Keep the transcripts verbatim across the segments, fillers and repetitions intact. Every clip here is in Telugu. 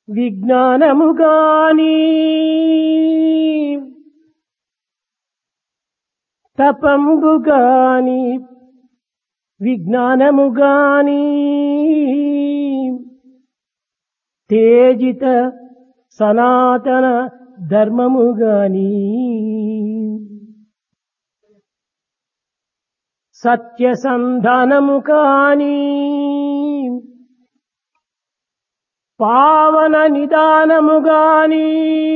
విజ్ఞానము గాని తపంబు గాని విజ్ఞానము గాని తేజిత సనాతన ధర్మము గాని సత్యసంధానము కాని పావన నిదానము గాని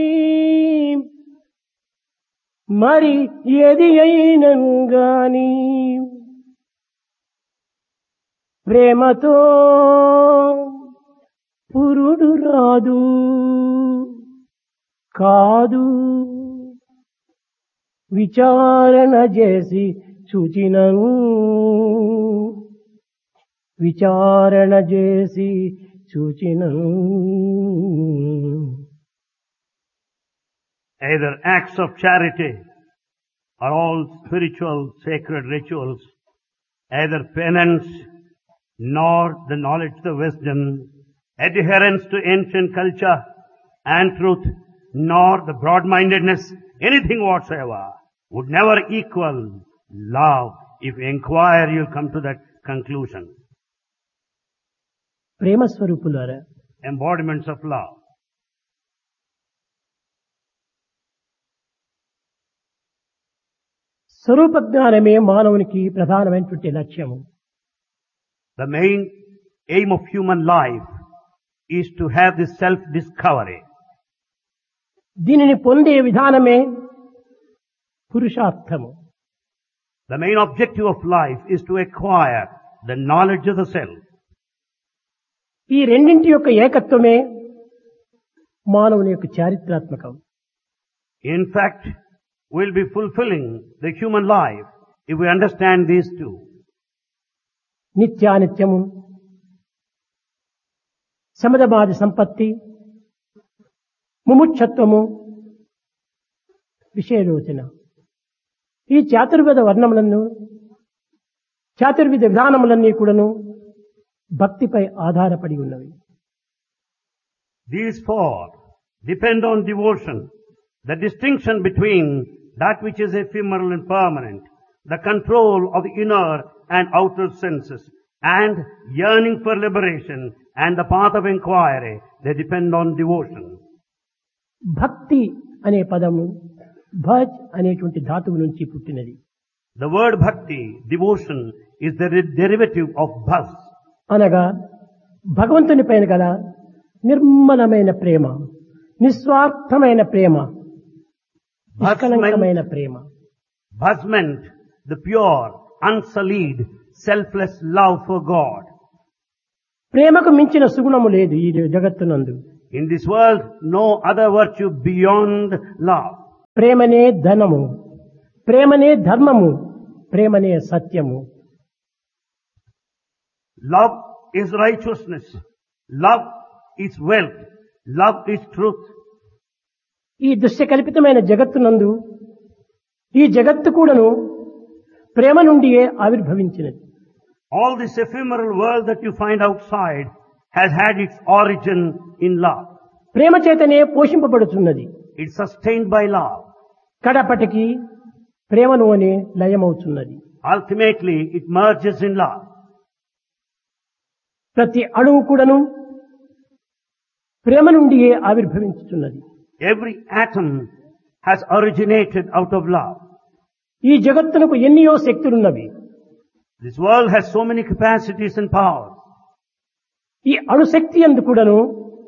మరి ఏది అయినను గాని ప్రేమతో పురుడు రాదు కాదు విచారణ చేసి చూచినను విచారణ చేసి చూచినను. Either acts of charity are all spiritual sacred rituals, either penance nor the knowledge, the wisdom, adherence to ancient culture and truth, nor the broad-mindedness, anything whatsoever would never equal love. If you inquire, you'll come to that conclusion. ప్రేమ స్వరూపులారా, Embodiments of love. స్వరూప జ్ఞానమే మానవునికి ప్రధానమైనటువంటి లక్ష్యము. The main aim of human life is to have this self-discovery. దీనిని పొందే విధానమే పురుషార్థము. The main objective of life is to acquire the knowledge of the self. ఈ రెండింటి యొక్క ఏకత్వమే మానవుని యొక్క చారిత్రాత్మకం. In fact, we'll be fulfilling the human life if we understand these two. నిత్యానిత్యము, సమదబాధ సంపత్తి, ముముక్షత్వము, విషయలోచన, ఈ చాతుర్వేద వర్ణములను చాతుర్విధ విధానములన్నీ కూడాను భక్తిపై ఆధారపడి ఉన్నవి. These four depend on devotion. The distinction between that which is ephemeral and permanent, the control of the inner and outer senses, and yearning for liberation and the path of inquiry, they depend on devotion. భక్తి అనే పదము భజ్ అనేటువంటి ధాతువు నుంచి పుట్టినది. The word bhakti, devotion, is the derivative of bhas. అనగా భగవంతుని పైన గల నిర్మలమైన ప్రేమ, నిస్వార్థమైన ప్రేమ, నిష్కలంకమైన ప్రేమ. Bhas meant the pure, unsullied, selfless love for God. ప్రేమకు మించిన సుగుణము లేదు ఈ జగత్తునందు. In this world, no other virtue beyond love. ప్రేమనే ధనము, ప్రేమనే ధర్మము, ప్రేమనే సత్యము. Love is righteousness. Love is wealth. Love is truth. ఈ దృశ్యకల్పితమైన జగత్తునందు ఈ జగత్తు కూడాను ప్రేమ నుండియే ఆవిర్భవించినది. All this ephemeral world that you find outside has had its origin in love. ప్రేమ చేతనే పోషింపబడుతున్నది. It's sustained by love. కడపటికి ప్రేమలోనే లయమవుతున్నది. Ultimately, it merges in love. ప్రతి అణువు కూడాను ప్రేమ నుండియే ఆవిర్భవించుతున్నది. Every atom has originated out of love. ఈ జగత్తునకు ఎన్నో శక్తులున్నవి. This world has so many capacities and powers. ఈ అణుశక్తి యందు కూడాను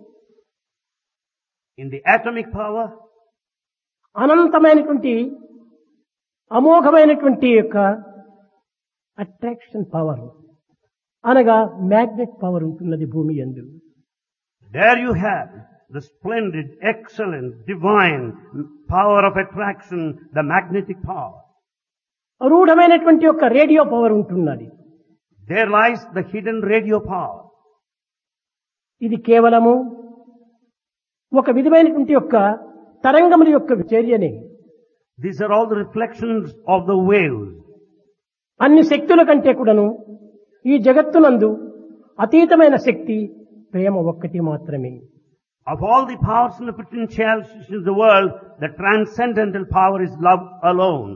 In the atomic power, అనంతమైనటువంటి అమోఘమైనటువంటి యొక్క అట్రాక్షన్ పవర్ అనగా మ్యాగ్నెట్ పవర్ ఉంటున్నది భూమి యందు. there you have the splendid, excellent, divine power of attraction, the magnetic power. రూఢమైనటువంటి యొక్క రేడియో పవర్ ఉంటున్నది. There lies the hidden radio power. ఇది కేవలము ఒక విధమైనటువంటి యొక్క తరంగముల యొక్క చర్యనే. These are all the reflections of the waves. అన్ని శక్తుల కంటే కూడాను ఈ జగత్తునందు అతీతమైన శక్తి ప్రేమ ఒక్కటి మాత్రమే. Of all the powers and the potentialities in the world, the transcendental power is love alone.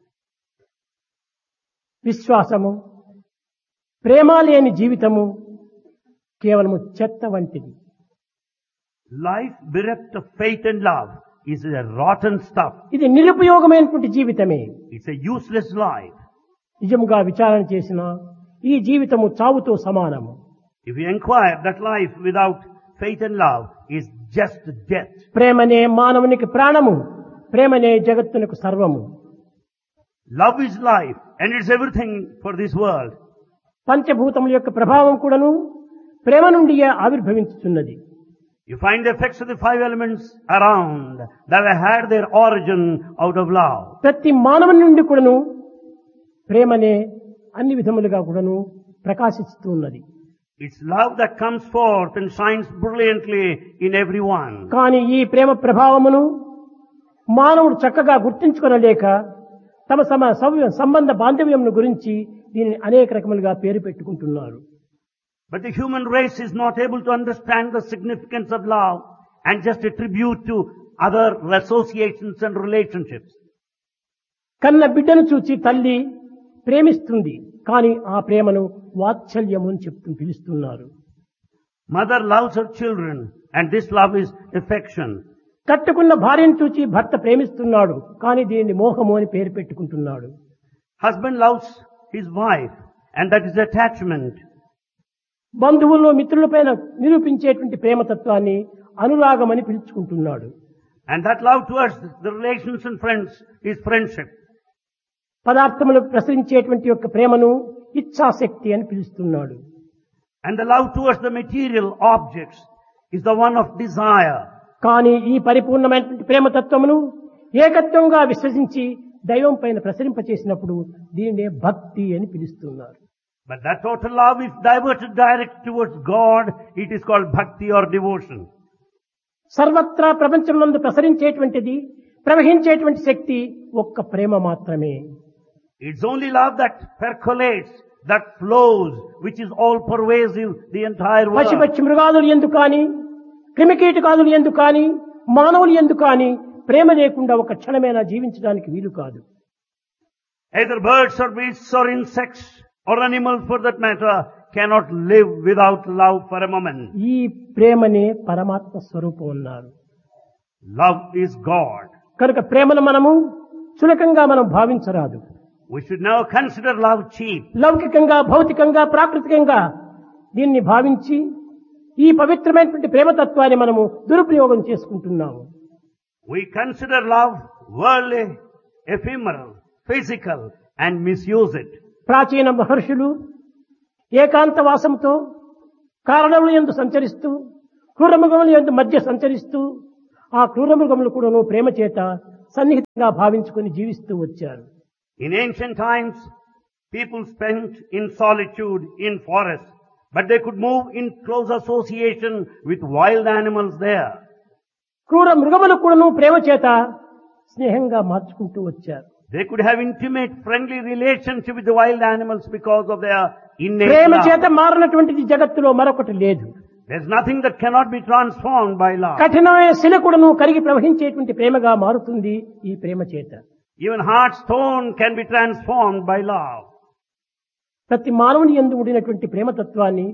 విశ్వాసము, ప్రేమ లేని జీవితము కేవలము చెత్త వంటిది. Life bereft of faith and love is a rotten stuff. ఇది నిరుపయోగమైనటువంటి జీవితమే. It's a useless life. నిజముగా విచారణ చేసిన ఈ జీవితము చావుతో సమానము. If you inquire, that life without faith and love is just death. ప్రేమనే మానవునికి ప్రాణము, ప్రేమనే జగత్తునకు సర్వము. Love is life and it's everything for this world. పంచభూతముల యొక్క ప్రభావం కూడాను ప్రేమ నుండియే ఆవిర్భవించుతున్నది. You find the effects of the five elements around that have had their origin out of love. ప్రతి మానవుని నుండి కూడాను ప్రేమనే అన్ని విధములుగా కూడాను ప్రకాశిస్తూ ఉన్నది. It's love that comes forth and shines brilliantly in everyone. కానీ ఈ ప్రేమ ప్రభావమును మానవుడు చక్కగా గుర్తించుకొనలేక తమ సమ సవ్య- సంబంధ బాంధవ్యమును గురించి దీనిని అనేక రకములుగా పేరు పెట్టుకుంటున్నారు. But the human race is not able to understand the significance of love and just attribute to other associations and relationships. కన్న బిడ్డను చూచి తల్లి ప్రేమిస్తుంది, కానీ ఆ ప్రేమను వాత్సల్యము అని చెప్తూ పిలుస్తున్నారు. Mother loves her children and this love is affection. కట్టుకున్న భార్యను చూచి భర్త ప్రేమిస్తున్నాడు, కానీ దీనిని మోహము అని పేరు పెట్టుకుంటున్నాడు. Husband loves his wife and that is attachment. బంధువుల్లో మిత్రులపైన నిరూపించేటువంటి ప్రేమతత్వాన్ని అనురాగం అని పిలుచుకుంటున్నాడు. And that love towards the relations and friends is friendship. పదార్థములకు ప్రసరించేటువంటి యొక్క ప్రేమను ఇచ్ఛాశక్తి అని పిలుస్తున్నాడు. And the love towards the material objects is the one of desire. కానీ ఈ పరిపూర్ణమైనటువంటి ప్రేమతత్వమును ఏకత్వంగా విశ్వసించి దైవం పైన ప్రసరింపచేసినప్పుడు దీనినే భక్తి అని పిలుస్తున్నారు. But that total love is diverted direct towards God. It is called bhakti or devotion. సర్వత్రా ప్రపంచంలో ప్రసరించేటువంటిది, ప్రవహించేటువంటి శక్తి ఒక్క ప్రేమ మాత్రమే. It's only love that percolates, that flows, which is all pervasive the entire world. పశుపక్షి మృగాదులు ఎందు కాని, క్రిమికీటకాదులు ఎందు కాని, మానవులు ఎందు కాని ప్రేమ లేకుండా ఒక క్షణమైనా జీవించడానికి వీలు కాదు. Either birds or beasts or insects or animals for that matter cannot live without love for a moment. ఈ ప్రేమనే పరమాత్మ స్వరూపం అన్నారు. Love is God. కనుక ప్రేమను మనము చులకంగా మనం భావించరాదు. We should never consider love cheap. లౌకికంగా, భౌతికంగా, ప్రాకృతికంగా దీన్ని భావించి ఈ పవిత్రమైనటువంటి ప్రేమతత్వాన్ని మనము దురుపయోగం చేసుకుంటున్నాము. We consider love worldly, ephemeral, physical and misuse it. ప్రాచీన మహర్షులు ఏకాంత వాసంతో కారణముల యందు సంచరిస్తూ, క్రూరమృగముల యందు మధ్య సంచరిస్తూ, ఆ క్రూరమృగములు కూడాను ప్రేమ చేత సన్నిహితంగా భావించుకొని జీవిస్తూ వచ్చారు. In ancient times, people spent in solitude in forests, but they could move in close association with wild animals there. క్రూర మృగములు కూడాను ప్రేమ చేత స్నేహంగా మార్చుకుంటూ వచ్చారు. They could have intimate, friendly relationship with the wild animals because of their innate Prema love. చేత మారినటువంటిది జగత్తులో మరొకటి లేదు. There's nothing that cannot be transformed by love. కఠినమైన శిల కూడాను కరిగి ప్రవహించేటువంటి ప్రేమగా మారుతుంది ఈ ప్రేమ చేత. Even hard stone can be transformed by love. ప్రతి మానవుని యందు ఉండినటువంటి ప్రేమతత్వాన్ని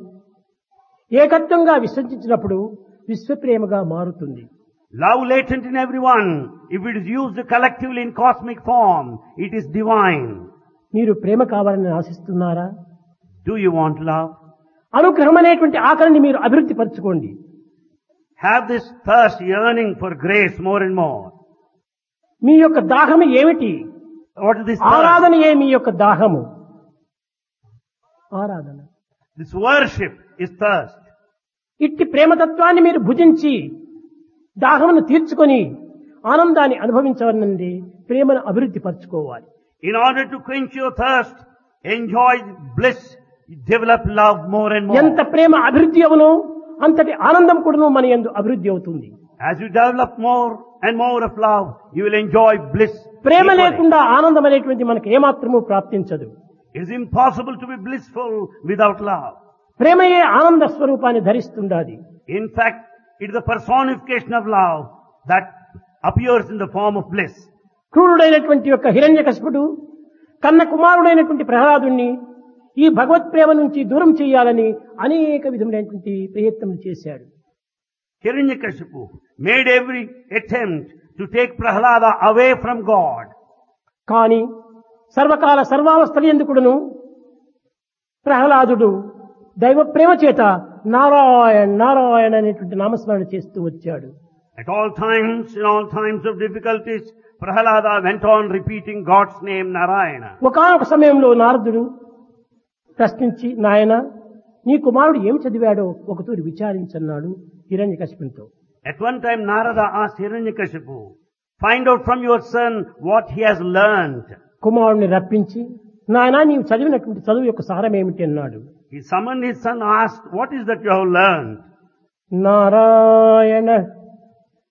ఏకత్వంగా విశ్వసించినప్పుడు విశ్వప్రేమగా మారుతుంది. Love latent in everyone, if it is used collectively in cosmic form, it is divine. మీరు ప్రేమ కావాలని ఆశిస్తున్నారా? Do you want love? అనుగ్రహం అనేటువంటి ఆకలిని మీరు అభివృద్ధి పరచుకోండి. Have this thirst, yearning for grace more and more. మీ యొక్క దాహము ఏమిటి? What is this thirst? ఆరాధనయే మీ యొక్క దాహము. ఆరాధన. This worship is thirst. ఇట్టి ప్రేమతత్వాన్ని మీరు భుజించి దాహమును తీర్చుకొని ఆనందాన్ని అనుభవించవలనండి ప్రేమను అభివృద్ధి పరచుకోవాలి. In order to quench your thirst, enjoy bliss, develop love more and more. ఎంత ప్రేమ అభివృద్ధి అవునో అంతటి ఆనందం కూడాను మన యందు అభివృద్ధి అవుతుంది. As you develop more and more of love, you will enjoy bliss. Prema equally. లేకుండా ఆనందం అనేటువంటి మనకు ఏమాత్రము ప్రాప్తించదు. It is impossible to be blissful without love. ప్రేమయే ఆనంద స్వరూపాన్ని ధరిస్తుండాది. In fact, It is the personification of love that appears in the form of bliss. క్రూరుడైనటువంటి యొక్క హిరణ్యకశిపుడు కన్న కుమారుడైనటువంటి ప్రహ్లాదుణ్ణి ఈ భగవత్ ప్రేమ నుంచి దూరం చేయాలని అనేక విధములైనటువంటి ప్రయత్నం చేశాడు. Hiranyakashipu made every attempt to take Prahlada away from God. కానీ సర్వకాల సర్వావస్థల ఎందుకుడును ప్రహ్లాదుడు దైవ ప్రేమ చేత నారాయణ నారాయణ అనేటువంటి నామస్మరణ చేస్తూ వచ్చాడు. At all times, in all times of difficulties, Prahlada went on repeating God's name Narayana. ఒకానొక సమయంలో నారదుడు ప్రశ్నించి, నాయన నీ కుమారుడు ఏం చదివాడో ఒకతూరి విచారించన్నాడు హిరణ్యకశిపునితో. At one time Narada asked Hiranyakashipu, find out from your son what he has learned. కుమారుడిని రప్పించి, నాయన నీవు చదివినటువంటి చదువు యొక్క సారం ఏమిటి అన్నాడు. He summoned his son, asked, what is that you have learned? Narayana